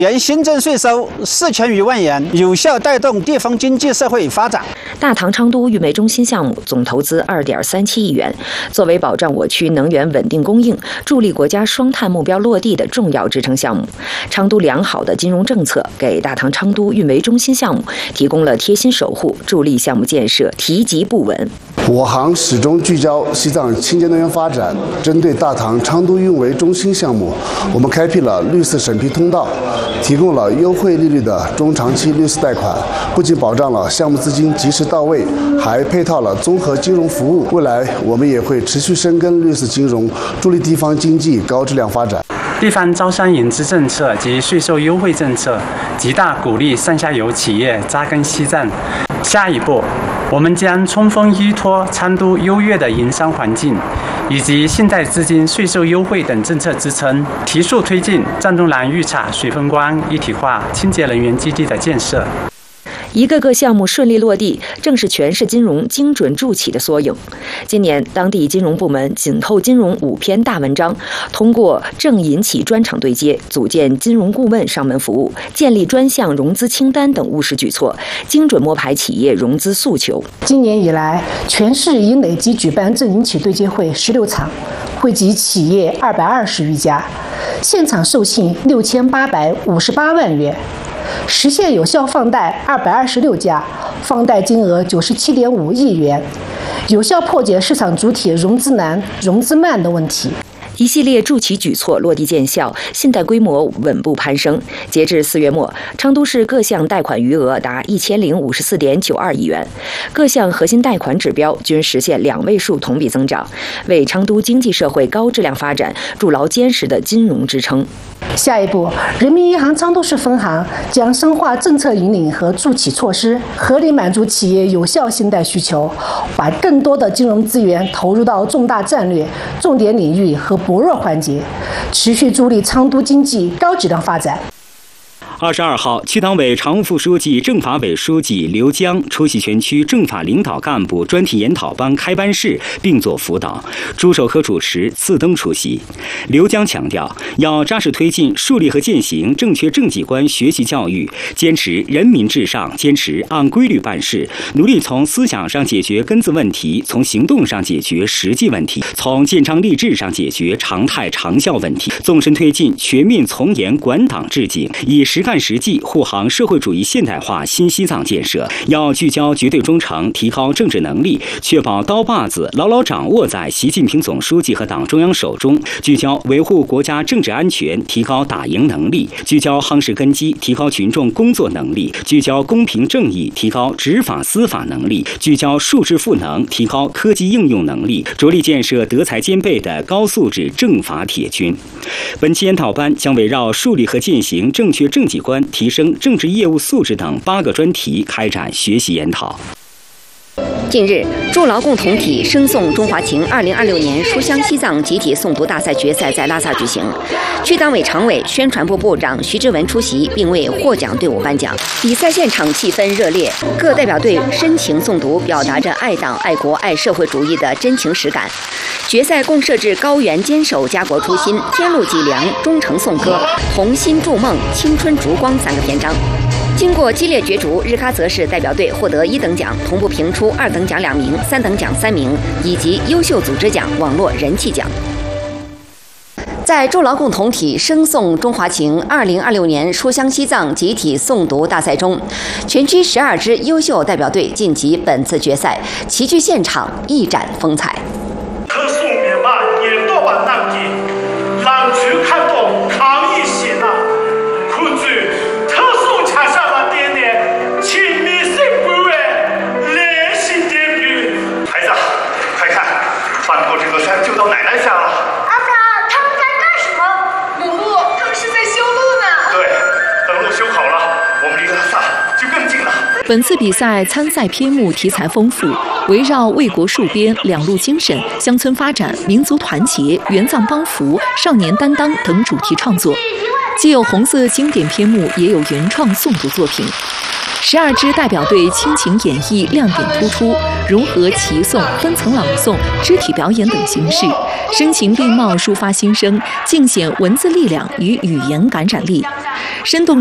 原新增税收4000余万元，有效带动地方经济社会发展。 大唐昌都运煤中心项目总投资2.37亿元，作为保障我区能源稳定供应、助力国家双碳目标落地的重要支撑项目。昌都良好的金融政策给大唐昌都运煤中心项目提供了贴心守护，助力项目建设提及不稳。 我行始终聚焦西藏清洁能源发展。针对大唐昌都运煤中心项目，我们开辟了绿色审批通道，提供了优惠利率的中长期绿色贷款，不仅保障了项目资金及时到位，还配套了综合金融服务。未来我们也会持续深耕绿色金融，助力地方经济高质量发展。 地方招商引资政策及税收优惠政策，极大鼓励上下游企业扎根西藏。下一步，我们将充分依托昌都优越的营商环境，以及现代资金税收优惠等政策支撑，提速推进藏东南预产水风光一体化清洁能源基地的建设。 一个个项目顺利落地，正是全市金融精准筑起的缩影。今年，当地金融部门紧扣金融5篇大文章，通过正银企专场对接、组建金融顾问上门服务、建立专项融资清单等务实举措，精准摸排企业融资诉求。 今年以来，全市已累计举办正银企对接会16场，惠及企业220余家，现场授信6858万元。实现有效放贷226家，放贷金额97.5亿元，有效破解市场主体融资难、融资慢的问题。 一系列筑起举措落地见效，信贷规模稳步攀升。截至4月末，昌都市各项贷款余额达1054.92亿元，各项核心贷款指标均实现2位数同比增长，为昌都经济社会高质量发展筑牢坚实的金融支撑。 下一步，人民银行昌都市分行将深化政策引领和助企措施，合理满足企业有效信贷需求，把更多的金融资源投入到重大战略、重点领域和薄弱环节，持续助力昌都经济高质量发展。 22号，区党委常务副书记、政法委书记刘江出席全区政法领导干部专题研讨班开班式并作辅导，朱守科主持，次登出席。刘江强调，要扎实推进树立和践行正确政绩观学习教育，坚持人民至上，坚持按规律办事，努力从思想上解决根子问题，从行动上解决实际问题，从建章立制上解决常态长效问题，纵深推进全面从严管党治警，以实干实际护航社会主义现代化新西藏建设。要聚焦绝对忠诚，提高政治能力，确保刀把子牢牢掌握在习近平总书记和党中央手中，聚焦维护国家政治安全，提高打赢能力，聚焦夯实根基，提高群众工作能力，聚焦公平正义，提高执法司法能力，聚焦数质赋能，提高科技应用能力，着力建设德才兼备的高素质政法铁军。本期研讨班将围绕树立和践行正确政绩观、提升政治业务素质等8个专题开展学习研讨。 近日，筑牢共同体声颂中华情2026年书香西藏集体诵读大赛决赛在拉萨举行。区党委常委、宣传部部长徐志文出席，并为获奖队伍颁奖。比赛现场气氛热烈，各代表队深情诵读，表达着爱党、爱国、爱社会主义的真情实感。决赛共设置高原坚守、家国初心、天路脊梁、忠诚颂歌、红心筑梦、青春烛光3个篇章。经过激烈角逐，日喀则市代表队获得1等奖，同步评出2等奖2名、3等奖3名，以及优秀组织奖、网络人气奖。在筑牢共同体声颂中华情2026年书香西藏集体诵读大赛中，全区12支优秀代表队晋级本次决赛，齐聚现场一展风采。 可颂灭满也多半难记，狼去看懂抗议写那，苦剧特颂恰下了点点，亲密心不为联系点评。孩子，快看，饭后这个山就到奶奶家了。 阿达，他们在干什么？母鹿，他们是在修路呢。 对，等路修好了，我们离拉萨就更近了。 本次比赛参赛篇目题材丰富，围绕为国戍边、两路精神、乡村发展、民族团结、援藏帮扶、少年担当等主题创作，既有红色经典篇目，也有原创诵读作品。 12支代表队倾情演绎亮点突出，融合齐颂、分层朗诵、肢体表演等形式，声情并茂抒发心声，尽显文字力量与语言感染力，生动